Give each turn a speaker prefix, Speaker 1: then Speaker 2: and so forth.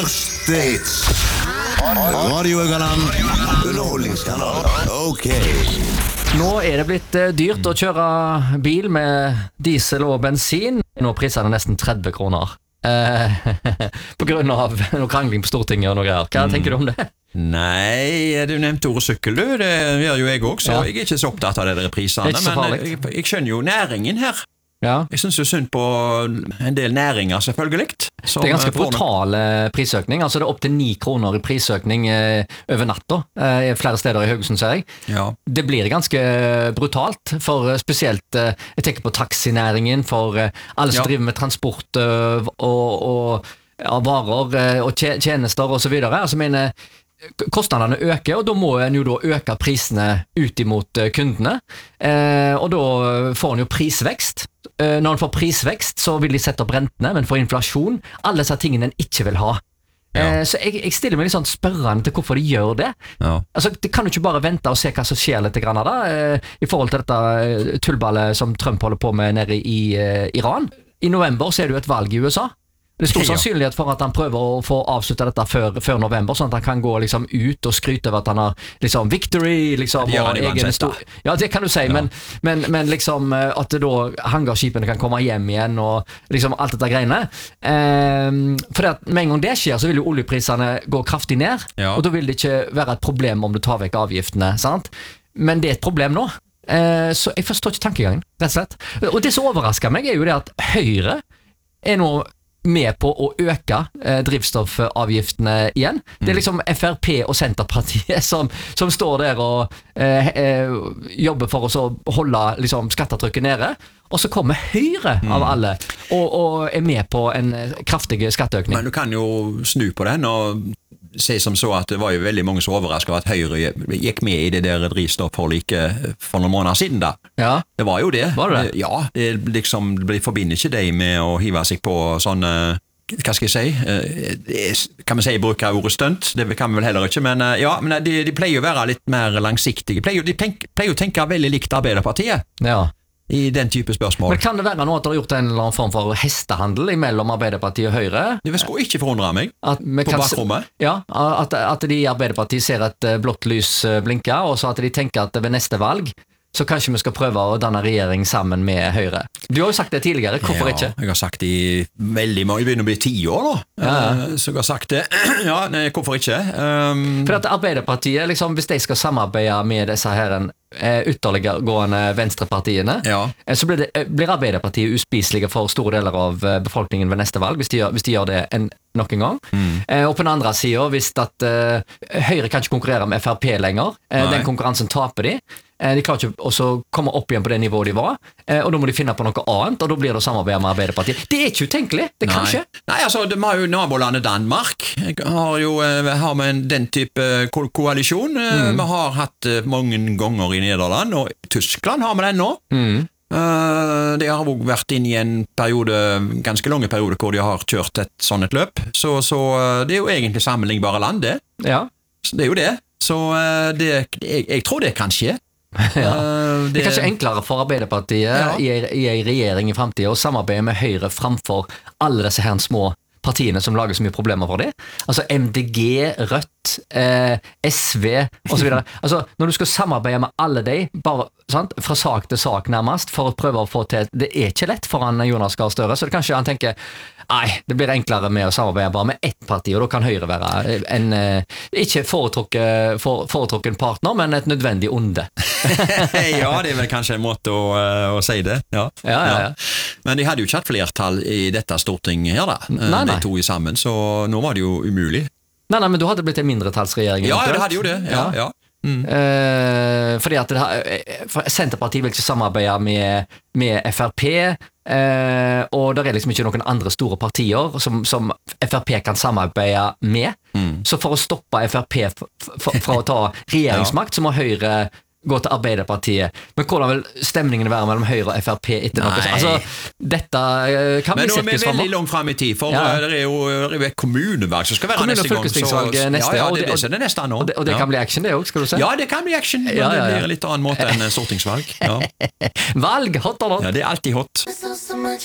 Speaker 1: States. Radio Øgaland. Underholdningskanal. Ok.
Speaker 2: Nå det blitt dyrt å kjøre bil med diesel og bensin. Nå priser det nesten 30 kroner. På grunn av noe krangling på Stortinget og noe greier. Hva tenker du om det?
Speaker 3: Nei, du nevnte ordet sykkel, du. Det gjør jo jeg også, så jeg ikke så opptatt av de prisene. Men jeg skjønner jo næringen her.
Speaker 2: Ja.
Speaker 3: Jeg synes det synd på en del næringer, selvfølgelig.
Speaker 2: Det ganske brutale prisøkning. Altså det opp til 9 kroner i prisøkning over natta. Flere steder i Haugesund, ser jeg.
Speaker 3: Ja.
Speaker 2: Det blir ganske brutalt, for spesielt, jeg tenker på taxinæringen, for alle som driver med transport og varer og tjenester og så videre. Altså kostnadene øker, og da må en jo da øke prisene ut imot kundene, og da får en jo prisvekst. Når en får prisvekst, så vil de sette opp rentene, men for inflasjon, alle disse tingene en ikke vil ha. Så jeg stiller meg litt sånn spørrende til hvorfor de gjør det.
Speaker 3: Ja.
Speaker 2: Altså, det kan jo ikke bare vente og se hva som skjer litt grann da, i forhold til dette tullballet som Trump holder på med nede i Iran. I november så det jo et valg i USA. Det er stor sannsynlighet for at han prøver å få avsluttet dette før november, sånn at han kan gå liksom ut og skryte over at han har liksom victory, liksom,
Speaker 3: ja,
Speaker 2: ja, det kan du si, men liksom at da hangarskipene kan komme hjem igjen og liksom alt dette greiene. For at med en gang det skjer, så vil jo oljeprisene gå kraftig ned, og da vil det ikke være et problem om du tar vekk avgiftene, sant? Men det et problem nå. Så jeg forstår ikke tankegangen, rett og slett. Og det som overrasker meg jo det at Høyre nå med på å øke drivstoffavgiftene igjen. Det liksom FrP og Senterpartiet som står der og jobber for å holde liksom, skattetrykket nede, og så kommer Høyre av alle og med på en kraftig skatteøkning.
Speaker 3: Men du kan jo snu på den og si som så at det var jo veldig mange som overrasket at Høyre gikk med i det der drivstoffforliket for noen måneder siden da.
Speaker 2: Ja.
Speaker 3: Det var jo det.
Speaker 2: Var det?
Speaker 3: Ja, det liksom forbinder ikke deg med å hive seg på sånne, hva skal jeg si, kan vi si bruker ordet stunt, det kan vi vel heller ikke, men ja, men de pleier å være litt mer langsiktige. De pleier å tenke veldig likt Arbeiderpartiet. Ja. I den type spørsmål.
Speaker 2: Men kan det være noe at det har gjort en eller annen form for hestehandel mellom Arbeiderpartiet og Høyre?
Speaker 3: Det skulle ikke forundre meg på bakrommet.
Speaker 2: Ja, at de i Arbeiderpartiet ser et blått lys blinke, og så at de tenker at ved neste valg så kanskje vi skal prøve å danne regjering sammen med Høyre. Du har jo sagt det tidligere, hvorfor ikke?
Speaker 3: Jeg har sagt det i veldig mange, det begynner å bli 10 år nå, så jeg har sagt det, hvorfor ikke?
Speaker 2: For at Arbeiderpartiet, liksom, hvis de skal samarbeide med disse her ytterliggående venstrepartiene, så blir Arbeiderpartiet uspiselige for store deler av befolkningen ved neste valg, hvis de gjør det nok en gang. Og på den andre siden, hvis at Høyre kan ikke konkurrere med FrP lenger, den konkurransen taper de klarer ikke å komme opp igjen på det nivået de var, og da må de finne på noe annet, og da blir det å samarbeide med Arbeiderpartiet. Det ikke utenkelig, det kan ikke.
Speaker 3: Nei, altså, de har jo nabolandet Danmark, har med den type koalisjon. Vi har hatt mange ganger i Nederland, og Tyskland har med den nå. De har også vært inn i en periode, ganske lange periode, hvor de har kjørt et sånt løp, så det er jo egentlig sammenlignbare land, det. Ja. Det er jo det. Så jeg tror det kan skje.
Speaker 2: Det er kanskje enklere for Arbeiderpartiet i en regjering i fremtiden å samarbeide med Høyre framfor alle disse her små partiene som lager så mye problemer for dem. Altså MDG, Rødt, SV og så videre. Altså når du skal samarbeide med alle de, bare fra sak til sak nærmest, for å prøve å få til, det er ikke lett for han Jonas Gahr Støre, så det kanskje han tenker, nei, det blir enklere med å samarbeide bare med ett parti, og da kan Høyre være en, ikke foretrukken partner, men et nødvendig onde.
Speaker 3: Ja, det er vel kanskje en måte å si det. Ja. Men de hadde jo ikke hatt flertall i dette Stortinget her da, de to i sammen, så nå var det jo umulig.
Speaker 2: Nei, men du hadde blitt en mindretallsregjering.
Speaker 3: Ja, det hadde jo det, ja.
Speaker 2: Fordi at Senterpartiet vil ikke samarbeide med FrP, og det er liksom ikke noen andre store partier som FrP kan samarbeide med. Så for å stoppe FrP fra å ta regjeringsmakt, så må Høyre gå til Arbeiderpartiet. Men hvordan vil stemningen være mellom Høyre og FrP etter noe? Altså, dette kan bli sett i
Speaker 3: Men nå er vi veldig langt frem i tid, for det er jo et kommunevalg som skal være neste gang.
Speaker 2: Kommune- og fylkestingsvalg neste,
Speaker 3: ja, det blir det neste nå.
Speaker 2: Og det kan bli action det også, skal du si?
Speaker 3: Ja, det kan bli action, men det blir litt annen måte enn stortingsvalg.
Speaker 2: Valg, hot or not?
Speaker 3: Ja, det er alltid hot.